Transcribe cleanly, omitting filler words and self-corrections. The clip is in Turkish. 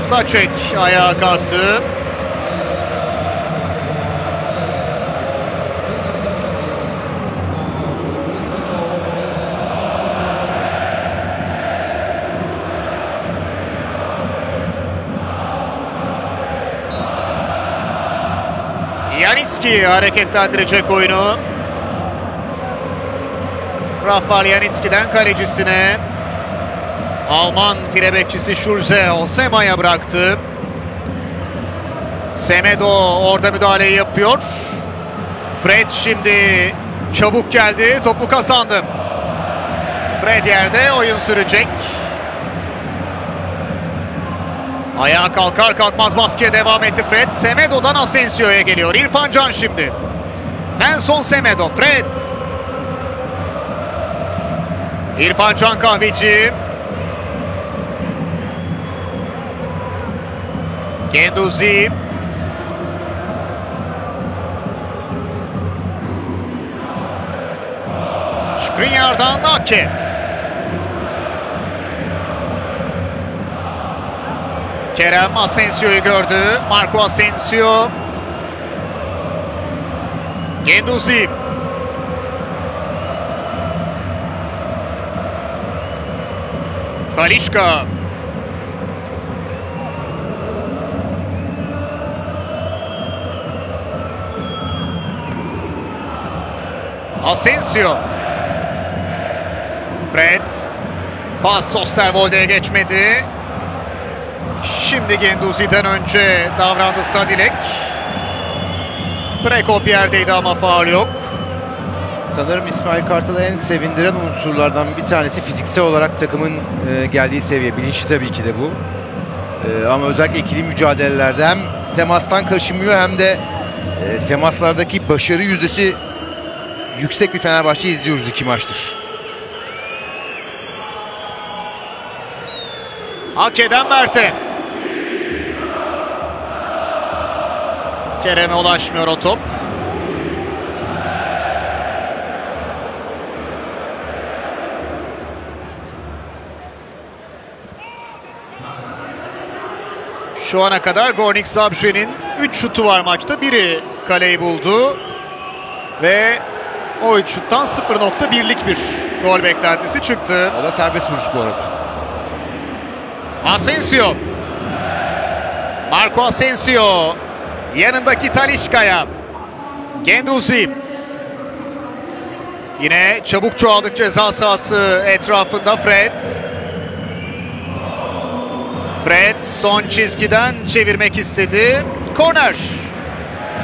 Saçek ayağa kalktı. Janitski hareketlendirecek oyunu. Rafael Janitski'den kalecisine. Alman file bekçisi Schulze Osema'ya bıraktı. Semedo orada müdahaleyi yapıyor. Fred şimdi çabuk geldi, topu kazandı. Fred yerde, oyun sürecek. Ayağa kalkar kalkmaz baskıya devam etti Fred. Semedo'dan Asensio'ya geliyor. İrfan Can şimdi. Benson Semedo, Fred. İrfan Can Kahveci. Genduzi. Skriniar'dan Ake. Kerem Asensio'yu gördü. Marco Asensio. Genduzi. Talisca. Asensio. Fred. Pas Osterwolde'ye geçmedi. Şimdi Genduzi'den önce davrandı Sadilek. Prekop yerdeydi ama faul yok. Sanırım İsmail Kartal'ı en sevindiren unsurlardan bir tanesi fiziksel olarak takımın geldiği seviye. Bilinçli tabii ki de bu. Ama özellikle ikili mücadelelerde hem temastan kaçınmıyor hem de temaslardaki başarı yüzdesi yüksek bir Fenerbahçe izliyoruz 2 maçtır. Ake'den Mert'e. Kerem'e ulaşmıyor o top. Şu ana kadar Gornik Zabrze'nin 3 şutu var maçta. Biri kaleyi buldu. Ve o 3 şuttan 0.1'lik bir gol beklentisi çıktı. O da serbest vuruş bu arada. Asensio. Marco Asensio. Yanındaki Talisca'ya. Genduzi. Yine çabuk çoğaldık ceza sahası etrafında Fred. Fred son çizgiden çevirmek istedi. Korner.